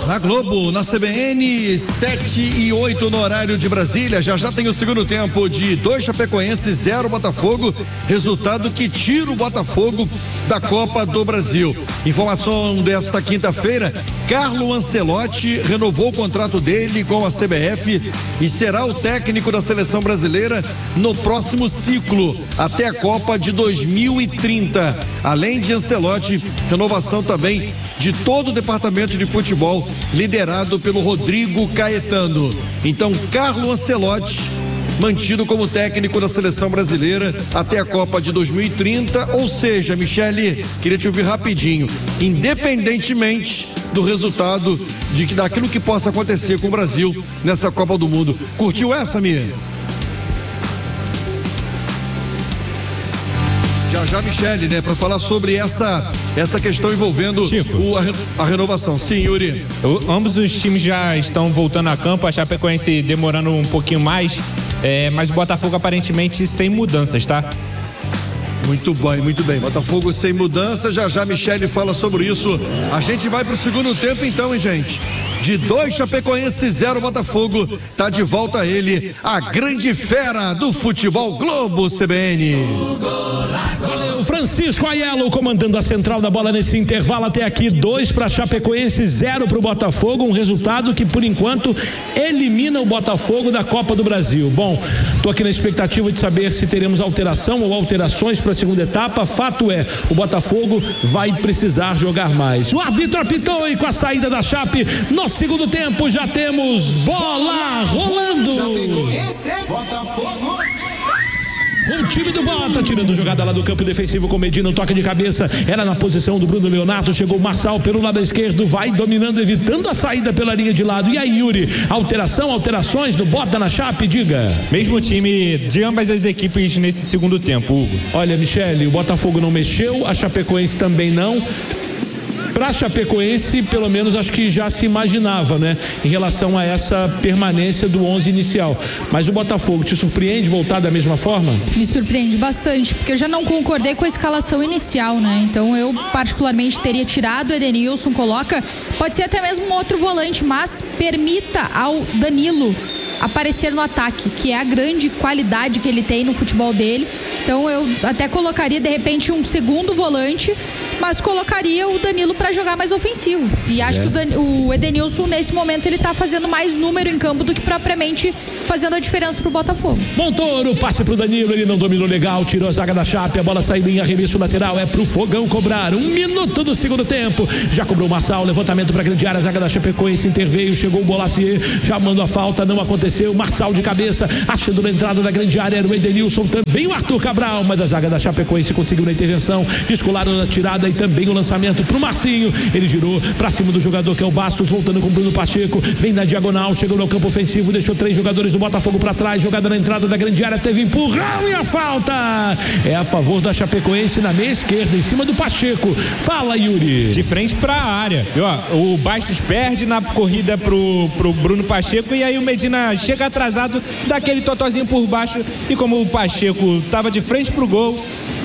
Na Globo, na CBN, 7:08 no horário de Brasília. Já tem o segundo tempo de 2 Chapecoense, 0 Botafogo. Resultado que tira o Botafogo da Copa do Brasil. Informação desta quinta-feira: Carlo Ancelotti renovou o contrato dele com a CBF e será o técnico da seleção brasileira no próximo ciclo, até a Copa de 2030. Além de Ancelotti, renovação também de todo o departamento de futebol, liderado pelo Rodrigo Caetano. Então, Carlo Ancelotti mantido como técnico da seleção brasileira até a Copa de 2030, ou seja, Michele, queria te ouvir rapidinho, independentemente do resultado daquilo que possa acontecer com o Brasil nessa Copa do Mundo. Curtiu essa, Mia? Já Michele, né, para falar sobre essa questão envolvendo a renovação. Sim, Yuri. Ambos os times já estão voltando a campo, a Chapecoense demorando um pouquinho mais, mas o Botafogo aparentemente sem mudanças, tá? Muito bem. Botafogo sem mudança, já Michele fala sobre isso. A gente vai pro segundo tempo então, hein, gente? De 2 Chapecoense, 0 Botafogo, tá de volta ele, a grande fera do futebol Globo CBN. Valeu, Francisco Aiello comandando a central da bola nesse intervalo até aqui. 2 para Chapecoense, 0 para o Botafogo, um resultado que por enquanto elimina o Botafogo da Copa do Brasil. Bom, tô aqui na expectativa de saber se teremos alteração ou alterações para a segunda etapa. Fato é, o Botafogo vai precisar jogar mais. O árbitro apitou e com a saída da Chape no segundo tempo já temos bola rolando. O time do Bota tirando jogada lá do campo defensivo com Medina, um toque de cabeça, era na posição do Bruno Leonardo, chegou o Marçal pelo lado esquerdo, vai dominando, evitando a saída pela linha de lado. E aí, Yuri, alterações do Bota na Chape, diga. Mesmo time de ambas as equipes nesse segundo tempo, Hugo. Olha, Michele, o Botafogo não mexeu, a Chapecoense também não. Para a Chapecoense, pelo menos acho que já se imaginava, né, em relação a essa permanência do 11 inicial. Mas o Botafogo te surpreende voltar da mesma forma? Me surpreende bastante, porque eu já não concordei com a escalação inicial, né? Então eu particularmente teria tirado o Edenilson, pode ser até mesmo um outro volante, mas permita ao Danilo aparecer no ataque, que é a grande qualidade que ele tem no futebol dele. Então eu até colocaria de repente um segundo volante, mas colocaria o Danilo para jogar mais ofensivo. E acho que o Edenilson nesse momento ele tá fazendo mais número em campo do que propriamente fazendo a diferença pro Botafogo. Montoro, passe pro Danilo, ele não dominou legal, tirou a zaga da Chape, a bola saiu em arremesso lateral, é pro Fogão cobrar. 1 minuto do segundo tempo, já cobrou o Marçal, levantamento pra grande área, a zaga da Chapecoense interveio, chegou o Bolacier, já mandou a falta, não aconteceu, Marçal de cabeça, achando na entrada da grande área, era o Edenilson, também o Arthur Cabral, mas a zaga da Chapecoense conseguiu na intervenção, descolaram a tirada e também o lançamento pro Marcinho, ele girou pra cima do jogador que é o Bastos, voltando com o Bruno Pacheco, vem na diagonal, chegou no campo ofensivo, deixou 3 jogadores do Botafogo pra trás, jogada na entrada da grande área, teve empurrão e a falta é a favor da Chapecoense na meia esquerda, em cima do Pacheco. Fala, Yuri. De frente pra área. E, ó, o Bastos perde na corrida pro Bruno Pacheco e aí o Medina chega atrasado, dá aquele totozinho por baixo e como o Pacheco tava de frente pro gol,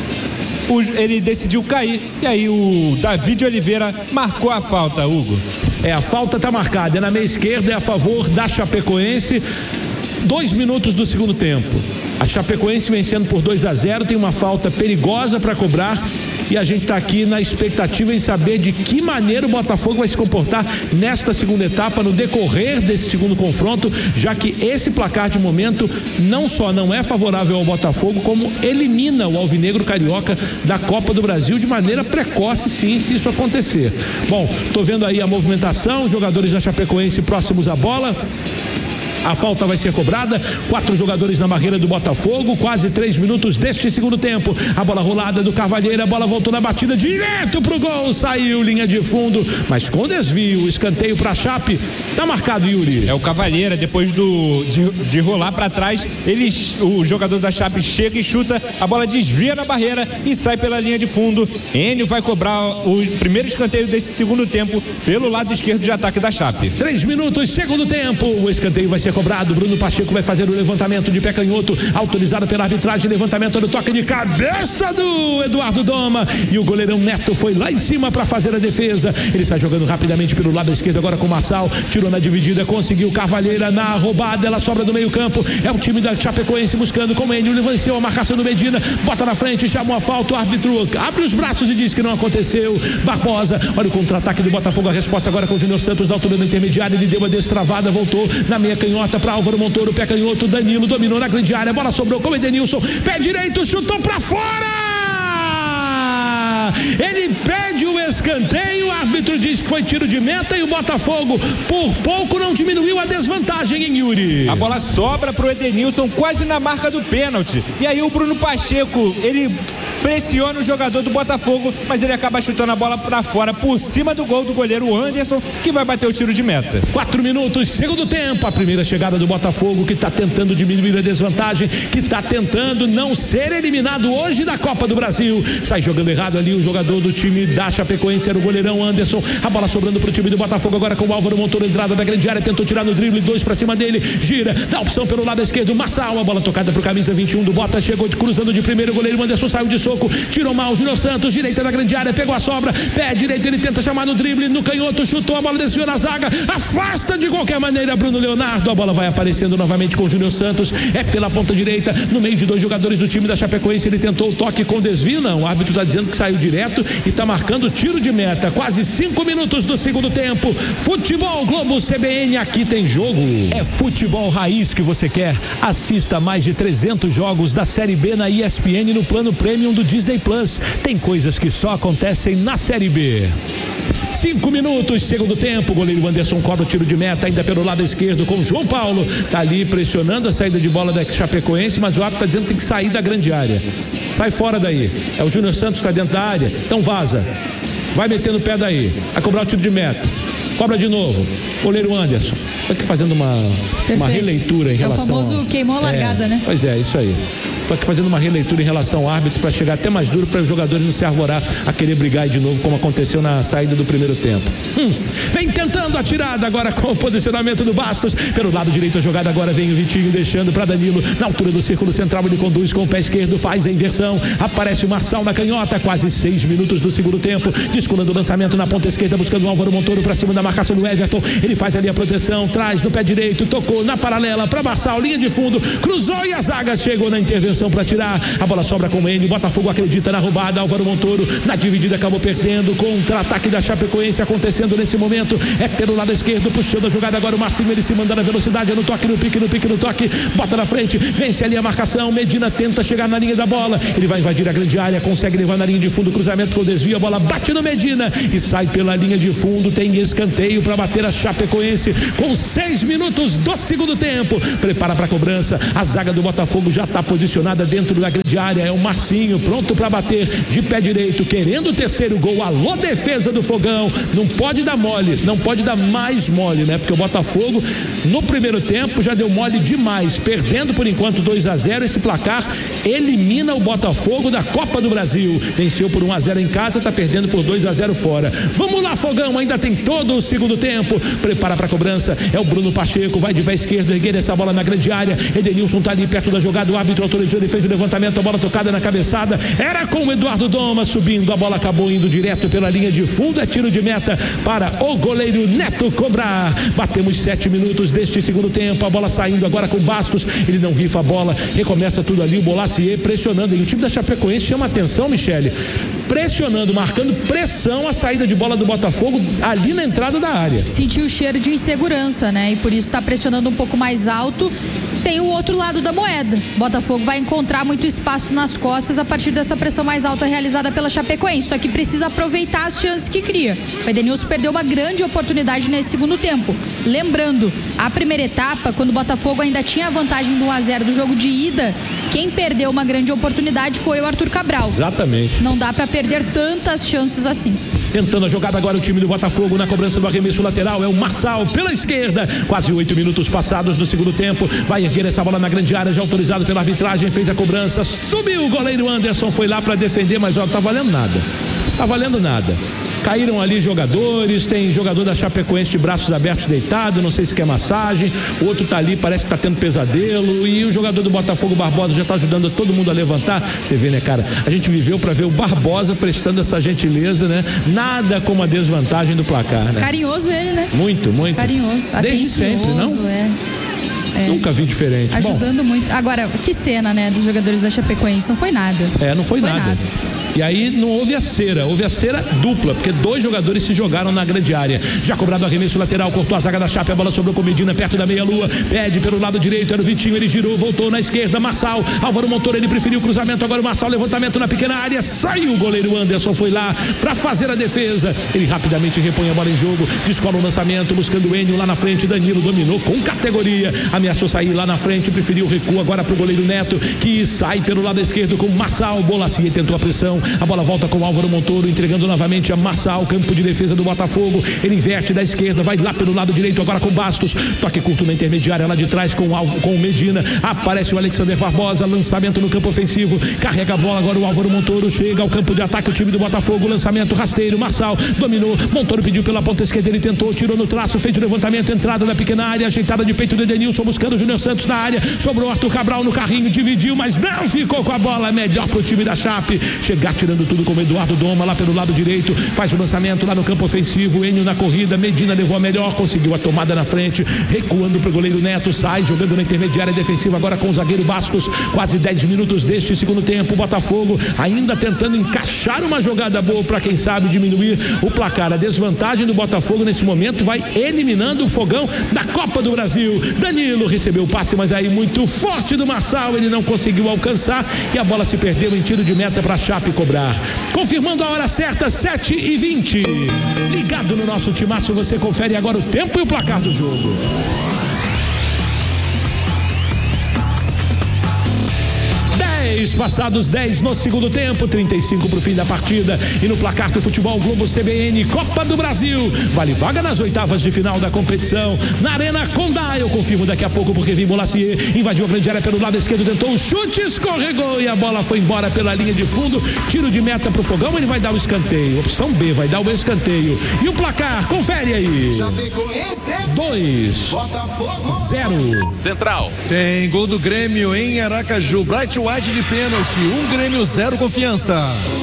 ele decidiu cair e aí o David Oliveira marcou a falta, Hugo. A falta tá marcada, é na meia esquerda, é a favor da Chapecoense. 2 minutos do segundo tempo. A Chapecoense vencendo por 2-0, tem uma falta perigosa para cobrar e a gente está aqui na expectativa em saber de que maneira o Botafogo vai se comportar nesta segunda etapa, no decorrer desse segundo confronto, já que esse placar de momento não só não é favorável ao Botafogo, como elimina o Alvinegro Carioca da Copa do Brasil de maneira precoce, sim, se isso acontecer. Bom, tô vendo aí a movimentação, jogadores da Chapecoense próximos à bola. A falta vai ser cobrada, 4 jogadores na barreira do Botafogo, quase 3 minutos deste segundo tempo. A bola rolada do Carvalheiro, a bola voltou na batida direto pro gol, saiu linha de fundo, mas com desvio, escanteio pra Chape. Tá marcado, Yuri. É o Cavalheira, depois de rolar pra trás, o jogador da Chape chega e chuta, a bola desvia na barreira e sai pela linha de fundo. Enio vai cobrar o primeiro escanteio desse segundo tempo pelo lado esquerdo de ataque da Chape. 3 minutos, segundo tempo, o escanteio vai ser cobrado. Bruno Pacheco vai fazer o levantamento de pé canhoto, autorizado pela arbitragem. Levantamento do toque de cabeça do Eduardo Doma. E o goleirão Neto foi lá em cima para fazer a defesa. Ele sai jogando rapidamente pelo lado esquerdo agora com o Marçal. Tirou na dividida, conseguiu Carvalheira na roubada. Ela sobra do meio campo. É o time da Chapecoense buscando com ele. Ele venceu a marcação do Medina. Bota na frente, chamou a falta. O árbitro abre os braços e diz que não aconteceu. Barbosa, olha o contra-ataque do Botafogo. A resposta agora com o Júnior Santos na altura da intermediária. Ele deu a destravada, voltou na meia canhota para Álvaro Montoro. Pé canhoto, Danilo dominou na grande área. A bola sobrou com o Edenilson. Pé direito, chutou para fora. Ele pede o escanteio, o árbitro diz que foi tiro de meta e o Botafogo por pouco não diminuiu a desvantagem, hein, Yuri? A bola sobra pro Edenilson quase na marca do pênalti. E aí o Bruno Pacheco, ele pressiona o jogador do Botafogo, mas ele acaba chutando a bola pra fora por cima do gol do goleiro Anderson, que vai bater o tiro de meta. 4 minutos, segundo tempo. A primeira chegada do Botafogo, que tá tentando diminuir a desvantagem, que tá tentando não ser eliminado hoje da Copa do Brasil. Sai jogando errado ali o jogador do time da Chapecoense, era o goleirão Anderson. A bola sobrando pro time do Botafogo agora com o Álvaro Montoro, entrada da grande área, tentou tirar no drible, 2 pra cima dele, gira, dá opção pelo lado esquerdo, Marçal, a bola tocada pro camisa 21 do Bota, chegou cruzando de primeiro, o goleiro Anderson saiu de soco, tirou mal, Júnior Santos, direita da grande área, pegou a sobra, pé direito, ele tenta chamar no drible, no canhoto, chutou, a bola desceu na zaga, afasta de qualquer maneira Bruno Leonardo, a bola vai aparecendo novamente com o Júnior Santos, é pela ponta direita, no meio de 2 jogadores do time da Chapecoense, ele tentou o toque com desvio, não, o árbitro está dizendo que saiu direto e está marcando tiro de meta, quase 5 minutos do segundo tempo. Futebol Globo CBN, aqui tem jogo. É futebol raiz que você quer? Assista mais de 300 jogos da Série B na ESPN no plano Premium do Disney Plus. Tem coisas que só acontecem na Série B. 5 minutos, segundo tempo. O goleiro Anderson cobra o tiro de meta ainda pelo lado esquerdo com o João Paulo. Tá ali pressionando a saída de bola da Chapecoense, mas o árbitro tá dizendo que tem que sair da grande área. Sai fora daí. É o Júnior Santos que tá dentro da área. Então vaza. Vai metendo o pé daí. Vai cobrar o tiro de meta. Cobra de novo. Goleiro Anderson. Tô aqui fazendo uma releitura em relação. É o famoso queimou a largada, né? Pois é, isso aí. Estou aqui fazendo uma releitura em relação ao árbitro para chegar até mais duro para os jogadores não se arvorar a querer brigar de novo, como aconteceu na saída do primeiro tempo. Vem tentando a tirada agora com o posicionamento do Bastos. Pelo lado direito a jogada agora vem o Vitinho deixando para Danilo. Na altura do círculo central ele conduz com o pé esquerdo, faz a inversão. Aparece o Marçal na canhota, quase 6 minutos do segundo tempo. Descolando o lançamento na ponta esquerda, buscando o Álvaro Montoro para cima da marcação do Everton. Ele faz ali a proteção, traz no pé direito, tocou na paralela para Marçal, linha de fundo, cruzou e a zaga chegou na intervenção para tirar, a bola sobra com ele, o Botafogo acredita na roubada, Álvaro Montoro na dividida acabou perdendo, contra-ataque da Chapecoense acontecendo nesse momento, é pelo lado esquerdo, puxando a jogada agora o Marcinho, ele se manda na velocidade, no toque, no toque, bota na frente, vence ali a marcação, Medina tenta chegar na linha da bola, ele vai invadir a grande área, consegue levar na linha de fundo, cruzamento com desvio, a bola bate no Medina e sai pela linha de fundo, tem escanteio para bater a Chapecoense com 6 minutos do segundo tempo, prepara para a cobrança, a zaga do Botafogo já está posicionada dentro da grande área, é o Marcinho pronto para bater de pé direito, querendo o terceiro gol. Alô, defesa do Fogão, não pode dar mole, não pode dar mais mole, né? Porque o Botafogo no primeiro tempo já deu mole demais, perdendo por enquanto 2-0, esse placar elimina o Botafogo da Copa do Brasil, venceu por 1-0 em casa, tá perdendo por 2-0 fora. Vamos lá, Fogão, ainda tem todo o segundo tempo, prepara para a cobrança, é o Bruno Pacheco, vai de pé esquerdo, erguer essa bola na grande área, Edenilson tá ali perto da jogada, o árbitro autorizou, ele fez o levantamento, a bola tocada na cabeçada, era com o Eduardo Doma subindo, a bola acabou indo direto pela linha de fundo, é tiro de meta para o goleiro Neto cobrar. Batemos 7 minutos deste segundo tempo, a bola saindo agora com Bastos, ele não rifa a bola, recomeça tudo ali, o Bolacier pressionando, e o time da Chapecoense chama atenção, Michele, pressionando, marcando pressão a saída de bola do Botafogo ali na entrada da área. Sentiu o cheiro de insegurança, né? E por isso está pressionando um pouco mais alto. Tem o outro lado da moeda. Botafogo vai encontrar muito espaço nas costas a partir dessa pressão mais alta realizada pela Chapecoense, só que precisa aproveitar as chances que cria. O Edenilson perdeu uma grande oportunidade nesse segundo tempo. Lembrando, a primeira etapa, quando o Botafogo ainda tinha a vantagem do 1-0 do jogo de ida, quem perdeu uma grande oportunidade foi o Arthur Cabral. Exatamente. Não dá para perder tantas chances assim. Tentando a jogada agora o time do Botafogo na cobrança do arremesso lateral, é o Marçal pela esquerda, quase 8 minutos passados do segundo tempo, vai erguer essa bola na grande área, já autorizado pela arbitragem, fez a cobrança, subiu o goleiro Anderson, foi lá para defender, mas ó, tá valendo nada, Caíram ali jogadores, tem jogador da Chapecoense de braços abertos deitado, não sei se quer massagem, o outro tá ali, parece que tá tendo pesadelo, e o jogador do Botafogo, Barbosa, já tá ajudando todo mundo a levantar. Você vê, né, cara? A gente viveu pra ver o Barbosa prestando essa gentileza, né? Nada como a desvantagem do placar, né? Carinhoso ele, né? Muito, muito. Carinhoso. Desde sempre, não? Nunca vi diferente. Ajudando muito. Agora, que cena, né, dos jogadores da Chapecoense? Não foi nada. Não foi nada. E aí não houve a cera dupla, porque 2 jogadores se jogaram na grande área. Já cobrado o arremesso lateral, cortou a zaga da Chape, a bola sobrou com Medina perto da meia-lua, pede pelo lado direito, era o Vitinho, ele girou, voltou na esquerda, Marçal, Álvaro Montoro, ele preferiu o cruzamento, agora o Marçal, levantamento na pequena área, saiu o goleiro Anderson, foi lá para fazer a defesa, ele rapidamente repõe a bola em jogo, descola o lançamento, buscando o Enio lá na frente, Danilo dominou com categoria, ameaçou sair lá na frente, preferiu o recuo agora pro goleiro Neto, que sai pelo lado esquerdo com Marçal, Bolacia tentou a pressão, a bola volta com o Álvaro Montoro, entregando novamente a Marçal, campo de defesa do Botafogo, ele inverte da esquerda, vai lá pelo lado direito agora com Bastos, toque curto na intermediária lá de trás com o Medina, aparece o Alexander Barbosa, lançamento no campo ofensivo, carrega a bola agora o Álvaro Montoro, chega ao campo de ataque o time do Botafogo, lançamento rasteiro, Marçal dominou, Montoro pediu pela ponta esquerda, ele tentou, tirou no traço, fez o levantamento, entrada da pequena área, ajeitada de peito do Edenilson, buscando o Júnior Santos na área, sobrou Arthur Cabral no carrinho, dividiu, mas não ficou com a bola, melhor pro time da Chape, chegar tirando tudo como Eduardo Doma lá pelo lado direito, faz o lançamento lá no campo ofensivo, Enio na corrida, Medina levou a melhor, conseguiu a tomada na frente, recuando pro goleiro Neto, sai jogando na intermediária defensiva agora com o zagueiro Bastos, quase 10 minutos deste segundo tempo, Botafogo ainda tentando encaixar uma jogada boa para quem sabe diminuir o placar, a desvantagem do Botafogo nesse momento vai eliminando o fogão da Copa do Brasil. Danilo recebeu o passe, mas aí muito forte do Marçal, ele não conseguiu alcançar e a bola se perdeu em tiro de meta para a Chape cobrar. Confirmando a hora certa, 7h20. Ligado no nosso timaço, você confere agora o tempo e o placar do jogo. Passados 10 no segundo tempo, 35 para o fim da partida. E no placar do Futebol Globo CBN, Copa do Brasil, vale vaga nas oitavas de final da competição, na Arena Condá. Eu confirmo daqui a pouco, porque Vim Bolacier invadiu a grande área pelo lado esquerdo, tentou um chute, escorregou e a bola foi embora pela linha de fundo. Tiro de meta pro Fogão, ele vai dar o escanteio. Opção B, vai dar o escanteio. E o placar, confere aí: 2-0 Central. Tem gol do Grêmio em Aracaju, Bright White de pênalti, 1 Grêmio, 0 Confiança.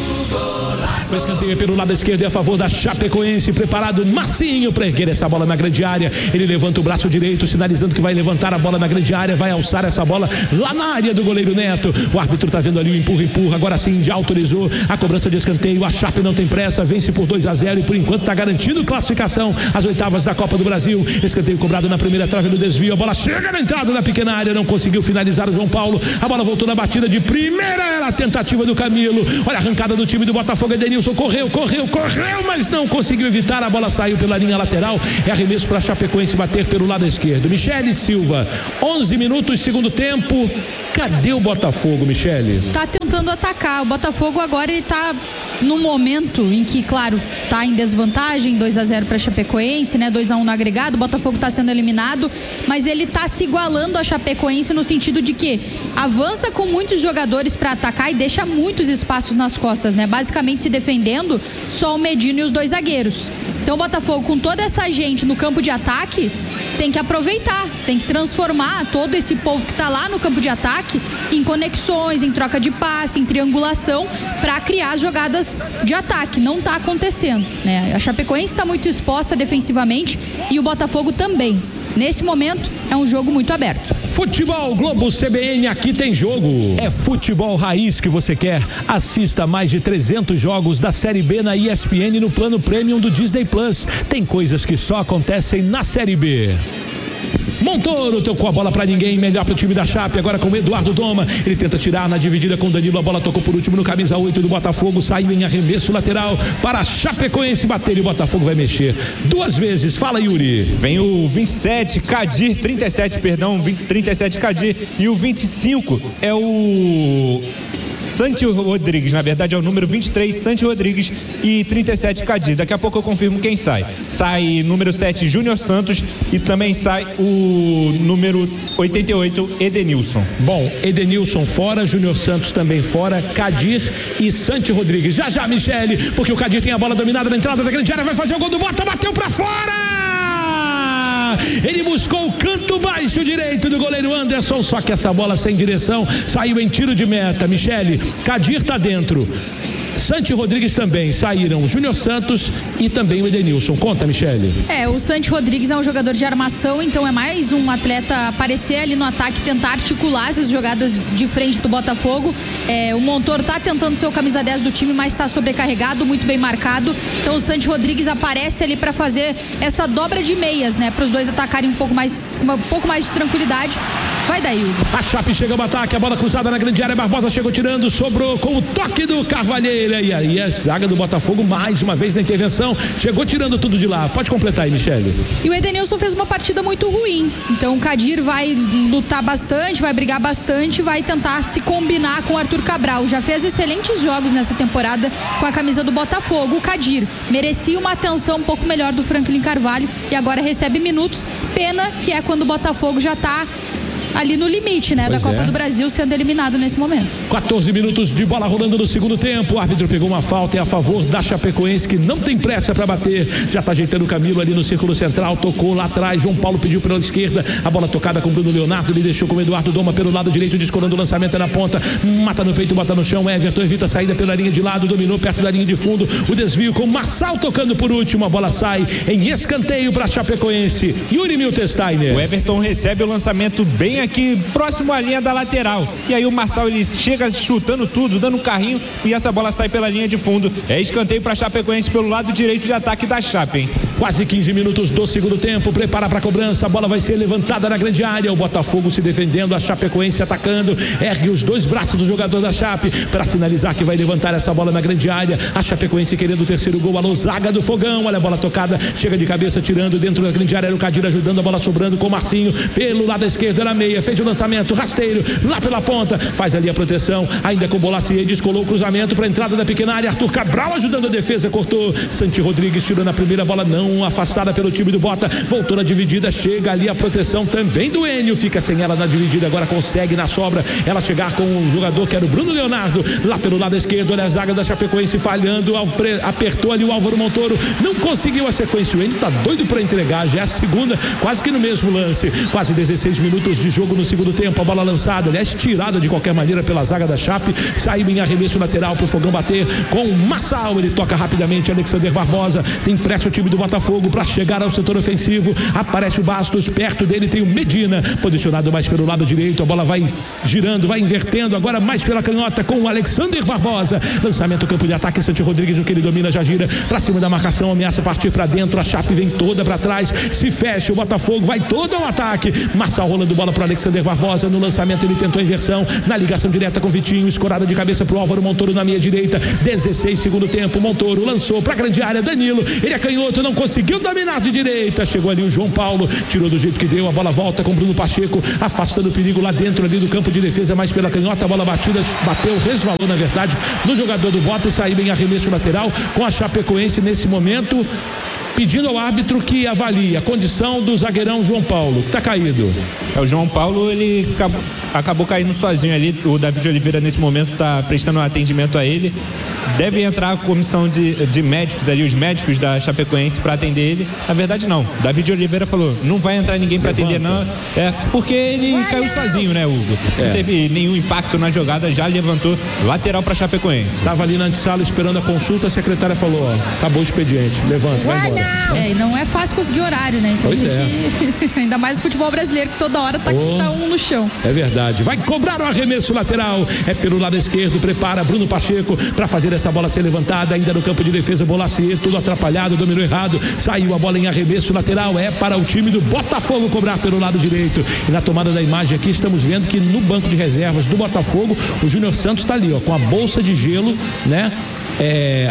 O escanteio pelo lado esquerdo é a favor da Chapecoense, preparado Marcinho para erguer essa bola na grande área, ele levanta o braço direito, sinalizando que vai levantar a bola na grande área, vai alçar essa bola lá na área do goleiro Neto, o árbitro tá vendo ali o empurra, agora sim já autorizou a cobrança de escanteio, a Chape não tem pressa, vence por 2-0 e por enquanto tá garantindo classificação às oitavas da Copa do Brasil. Escanteio cobrado na primeira trave do desvio, a bola chega na entrada da pequena área, não conseguiu finalizar o João Paulo, a bola voltou na batida de primeira, era a tentativa do Camilo, olha a arrancada do time do Botafogo, Edenilson correu, mas não conseguiu evitar, a bola saiu pela linha lateral, é arremesso para a Chapecoense bater pelo lado esquerdo. Michele Silva, 11 minutos, segundo tempo, cadê o Botafogo, Michele? Tá tentando atacar, o Botafogo agora ele tá no momento em que, claro, tá em desvantagem, 2-0 para a Chapecoense, né, 2-1 no agregado, o Botafogo tá sendo eliminado, mas ele tá se igualando a Chapecoense no sentido de que avança com muitos jogadores para atacar e deixa muitos espaços nas costas, né, basicamente se defendendo só o Medina e os 2 zagueiros. Então o Botafogo, com toda essa gente no campo de ataque, tem que aproveitar, tem que transformar todo esse povo que tá lá no campo de ataque em conexões, em troca de passe, em triangulação, para criar jogadas de ataque. Não tá acontecendo, né? A Chapecoense está muito exposta defensivamente e o Botafogo também. Nesse momento é um jogo muito aberto. Futebol Globo CBN, aqui tem jogo. É futebol raiz que você quer? Assista mais de 300 jogos da Série B na ESPN no plano Premium do Disney Plus. Tem coisas que só acontecem na Série B. Montoro tocou a bola pra ninguém, melhor pro time da Chape, agora com o Eduardo Doma, ele tenta tirar na dividida com o Danilo, a bola tocou por último no camisa 8 do Botafogo, saiu em arremesso lateral para a Chapecoense bater e o Botafogo vai mexer 2 vezes, fala Yuri. Vem o 27 Cadir, 37 Cadir, e o 25 é o Santi Rodrigues, na verdade é o número 23, Santi Rodrigues, e 37, Kadir. Daqui a pouco eu confirmo quem sai. Sai número 7, Júnior Santos, e também sai o número 88, Edenilson. Bom, Edenilson fora, Júnior Santos também fora, Kadir e Santi Rodrigues. Já, Michele, porque o Kadir tem a bola dominada na entrada da grande área, vai fazer o gol do Bota, bateu pra fora! Ele buscou o canto baixo direito do goleiro Anderson, só que essa bola sem direção saiu em tiro de meta. Michele, Kadir tá dentro, Santi Rodrigues também saíram, Júnior Santos e também o Edenilson. Conta, Michele. O Santi Rodrigues é um jogador de armação, então é mais um atleta aparecer ali no ataque, tentar articular essas jogadas de frente do Botafogo. O Montoro tá tentando ser o camisa 10 do time, mas tá sobrecarregado, muito bem marcado. Então o Santi Rodrigues aparece ali para fazer essa dobra de meias, né? Para os dois atacarem um pouco mais de tranquilidade. Vai daí, Hugo. A Chape chega ao ataque, a bola cruzada na grande área, Barbosa chegou tirando, sobrou com o toque do Carvalheira. E aí a zaga do Botafogo mais uma vez na intervenção, chegou tirando tudo de lá. Pode completar aí, Michele. E o Edenilson fez uma partida muito ruim, então o Kadir vai lutar bastante, vai brigar bastante, vai tentar se combinar com o Arthur Cabral. Já fez excelentes jogos nessa temporada com a camisa do Botafogo. O Kadir merecia uma atenção um pouco melhor do Franklin Carvalho e agora recebe minutos. Pena que é quando o Botafogo já está ali no limite, né, da Copa do Brasil, sendo eliminado nesse momento. 14 minutos de bola rolando no segundo tempo. O árbitro pegou uma falta, é a favor da Chapecoense, que não tem pressa para bater. Já tá ajeitando o Camilo ali no círculo central, tocou lá atrás, João Paulo pediu pela esquerda, a bola tocada com Bruno Leonardo, ele deixou com o Eduardo Doma pelo lado direito, descolando o lançamento na ponta, mata no peito, bota no chão, Everton evita a saída pela linha de lado, dominou perto da linha de fundo, o desvio com Massal tocando por último, a bola sai em escanteio para Chapecoense. Yuri Miltensteiner. O Everton recebe o lançamento bem aqui, próximo à linha da lateral, e aí o Marçal ele chega chutando tudo, dando um carrinho, e essa bola sai pela linha de fundo. É escanteio para Chapecoense pelo lado direito de ataque da Chape, hein? Quase 15 minutos do segundo tempo, prepara para a cobrança, a bola vai ser levantada na grande área, o Botafogo se defendendo, a Chapecoense atacando, ergue os dois braços do jogador da Chape para sinalizar que vai levantar essa bola na grande área. A Chapecoense querendo o terceiro gol, alô, zaga do Fogão, olha a bola tocada, chega de cabeça tirando dentro da grande área, era o Kadir ajudando, a bola sobrando com o Marcinho pelo lado esquerdo, na meia, fez o lançamento, rasteiro, lá pela ponta, faz ali a proteção, ainda com Bolacier, descolou o cruzamento para a entrada da pequena área, Arthur Cabral ajudando a defesa, cortou, Santi Rodrigues tirou na primeira bola, não afastada pelo time do Bota, voltou na dividida, chega ali a proteção também do Enio, fica sem ela na dividida, agora consegue na sobra, ela chegar com o jogador que era o Bruno Leonardo, lá pelo lado esquerdo, olha a zaga da Chapecoense falhando, apertou ali o Álvaro Montoro, não conseguiu a sequência, o Enio tá doido para entregar, já é a segunda, quase que no mesmo lance, quase 16 minutos de jogo no segundo tempo, a bola lançada, aliás, tirada de qualquer maneira pela zaga da Chape, saiu em arremesso lateral pro Fogão bater com o Massal, ele toca rapidamente, Alexander Barbosa, tem pressa o time do Botafogo para chegar ao setor ofensivo, aparece o Bastos, perto dele tem o Medina, posicionado mais pelo lado direito, a bola vai girando, vai invertendo, agora mais pela canhota com o Alexander Barbosa, lançamento campo de ataque, Santi Rodrigues, o que ele domina já gira para cima da marcação, ameaça partir para dentro, a Chape vem toda para trás, se fecha, o Botafogo vai todo ao ataque, Massal rolando bola para Alexander Barbosa, no lançamento ele tentou a inversão, na ligação direta com o Vitinho, escorada de cabeça pro Álvaro Montoro na meia direita, 16 segundo tempo, Montoro lançou pra grande área, Danilo, ele é canhoto, não conseguiu dominar de direita, chegou ali o João Paulo, tirou do jeito que deu, a bola volta com Bruno Pacheco, afastando o perigo lá dentro ali do campo de defesa, mais pela canhota, a bola batida, bateu, resvalou na verdade, no jogador do Bota e saiu em arremesso lateral com a Chapecoense nesse momento, pedindo ao árbitro que avalie a condição do zagueirão João Paulo, que tá caído. O João Paulo, ele acabou caindo sozinho ali, o David Oliveira nesse momento está prestando um atendimento a ele, deve entrar a comissão de médicos ali, os médicos da Chapecoense para atender ele, na verdade não, David Oliveira falou, não vai entrar ninguém para atender não, porque ele caiu sozinho, né, Hugo? Não teve nenhum impacto na jogada, já levantou lateral para Chapecoense. Tava ali na antessala esperando a consulta, a secretária falou, ó, acabou o expediente, levanta, vai embora. E não é fácil conseguir horário, né? Então ainda mais o futebol brasileiro que toda hora tá um no chão. É verdade, vai cobrar o arremesso lateral, é pelo lado esquerdo, prepara Bruno Pacheco para fazer essa bola ser levantada, ainda no campo de defesa, Bolacier, tudo atrapalhado, dominou errado, saiu a bola em arremesso lateral, é para o time do Botafogo cobrar pelo lado direito, e na tomada da imagem aqui estamos vendo que no banco de reservas do Botafogo, o Júnior Santos tá ali, ó, com a bolsa de gelo, né?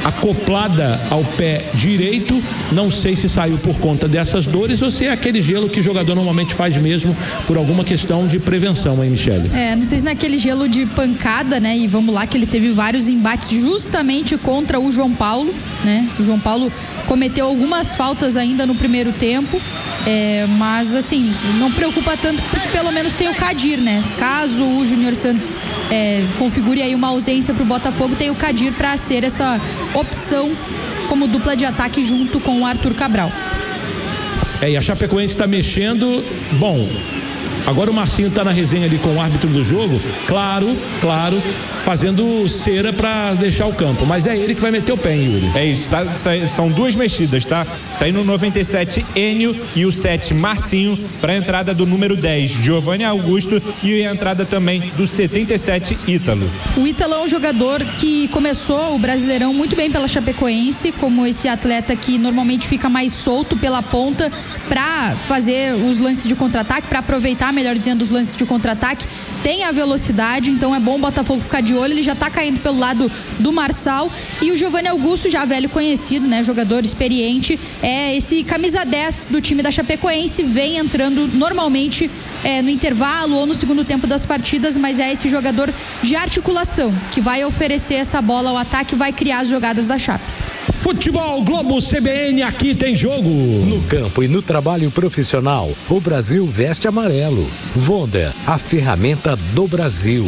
acoplada ao pé direito. Não sei se saiu por conta dessas dores ou se é aquele gelo que o jogador normalmente faz mesmo por alguma questão de prevenção, hein, Michele? Não sei se naquele gelo de pancada, né? E vamos lá que ele teve vários embates justamente contra o João Paulo, né? O João Paulo cometeu algumas faltas ainda no primeiro tempo. Mas assim, não preocupa tanto porque pelo menos tem o Kadir, né? Caso o Júnior Santos configure aí uma ausência pro Botafogo, tem o Kadir para ser essa opção como dupla de ataque junto com o Arthur Cabral. E a Chapecoense está mexendo. Bom, agora o Marcinho está na resenha ali com o árbitro do jogo, claro, fazendo cera para deixar o campo, mas é ele que vai meter o pé, hein, Yuri? É isso, tá? São duas mexidas, tá? Saindo o 97 Enio e o 7 Marcinho para a entrada do número 10 Giovanni Augusto e a entrada também do 77 Ítalo. O Ítalo é um jogador que começou o Brasileirão muito bem pela Chapecoense, como esse atleta que normalmente fica mais solto pela ponta para fazer os lances de contra-ataque, para aproveitar, melhor dizendo, os lances de contra-ataque. Tem a velocidade, então é bom o Botafogo ficar de olho. Ele já tá caindo pelo lado do Marçal. E o Giovanni Augusto, já velho conhecido, né? Jogador experiente. É esse camisa 10 do time da Chapecoense. Vem entrando normalmente no intervalo ou no segundo tempo das partidas, mas é esse jogador de articulação que vai oferecer essa bola ao ataque e vai criar as jogadas da Chape. Futebol Globo CBN, aqui tem jogo. No campo e no trabalho profissional, o Brasil veste amarelo. Vonda, a ferramenta do Brasil.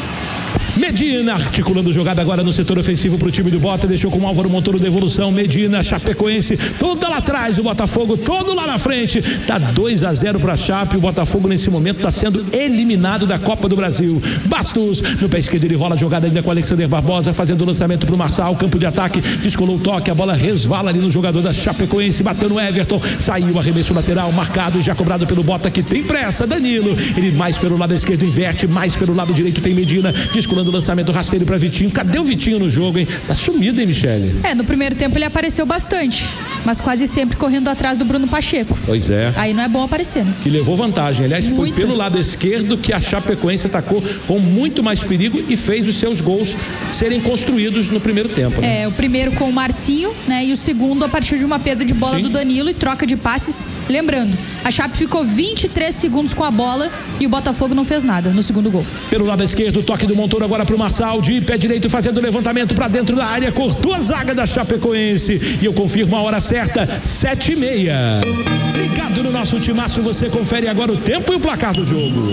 Medina articulando jogada agora no setor ofensivo pro time do Bota, deixou com o Álvaro Montoro devolução. Medina, Chapecoense, toda lá atrás, o Botafogo todo lá na frente. Tá 2-0 pra Chape. O Botafogo nesse momento tá sendo eliminado da Copa do Brasil. Bastos no pé esquerdo, ele rola a jogada ainda com o Alexander Barbosa, fazendo o lançamento pro Marçal, campo de ataque, descolou o toque, a bola resvala ali no jogador da Chapecoense, bateu no Everton, saiu o arremesso lateral, marcado e já cobrado pelo Bota, que tem pressa. Danilo, ele mais pelo lado esquerdo inverte, mais pelo lado direito tem Medina, descolando o lançamento rasteiro para Vitinho. Cadê o Vitinho no jogo, hein? Tá sumido, hein, Michele? No primeiro tempo ele apareceu bastante, mas quase sempre correndo atrás do Bruno Pacheco. Pois é. Aí não é bom aparecer, né? Que levou vantagem. Aliás, foi pelo lado esquerdo que a Chapecoense atacou com muito mais perigo e fez os seus gols serem construídos no primeiro tempo, né? O primeiro com o Marcinho, né? E o segundo a partir de uma perda de bola do Danilo e troca de passes. Lembrando, a Chape ficou 23 segundos com a bola e o Botafogo não fez nada no segundo gol. Pelo lado esquerdo, o toque do Montoro agora pro Marçal, de pé direito, fazendo o levantamento para dentro da área, cortou a zaga da Chapecoense. E eu confirmo a hora certa, 7h30. Ligado no nosso timaço, você confere agora o tempo e o placar do jogo.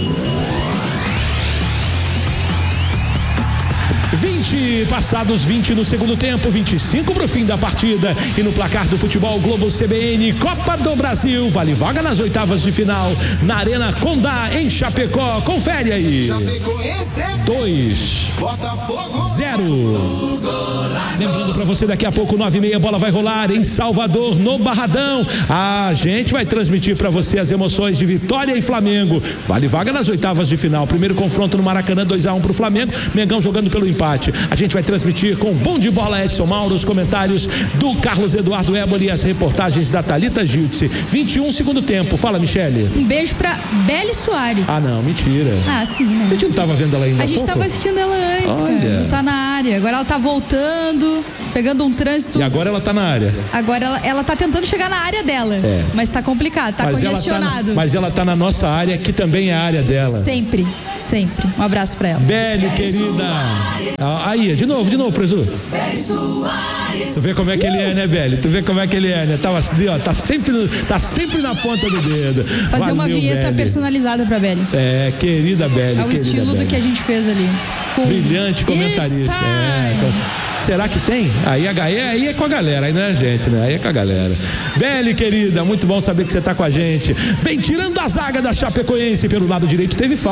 20, passados 20 no segundo tempo, 25 pro fim da partida. E no placar do Futebol Globo CBN, Copa do Brasil, vale vaga nas oitavas de final, na Arena Condá, em Chapecó. Confere aí. 2-0. Lembrando pra você, daqui a pouco 9h30, bola vai rolar em Salvador, no Barradão. A gente vai transmitir pra você as emoções de Vitória e Flamengo. Vale vaga nas oitavas de final. Primeiro confronto no Maracanã, 2-1 pro Flamengo. Mengão jogando pelo empate. A gente vai transmitir com Bom de Bola Edson Mauro, os comentários do Carlos Eduardo Éboli e as reportagens da Thalita Giltze. 21 segundo tempo. Fala, Michele. Um beijo pra Beli Soares. Ah, não, mentira. Ah, sim, né? A gente não tava vendo ela ainda. A gente tava assistindo ela antes, cara. Tá na área. Agora ela tá voltando, pegando um trânsito. E agora ela tá na área. Agora ela tá tentando chegar na área dela. Mas tá complicado, tá congestionado. Mas ela tá na nossa área, que também é a área dela. Sempre. Um abraço pra ela. Beli, querida. Aí, de novo, Presu. Tu vê como é que ele é, né, Beli? Tu vê como é que ele é, né? Tá sempre na ponta do dedo. Fazer uma vinheta personalizada pra Beli. Querida Beli. É o estilo do que a gente fez ali. Brilhante comentarista. Será que tem? Aí é com a galera, aí não é a gente, né? Aí é com a galera. Beli, querida, muito bom saber que você tá com a gente. Vem tirando a zaga da Chapecoense. Pelo lado direito teve falta.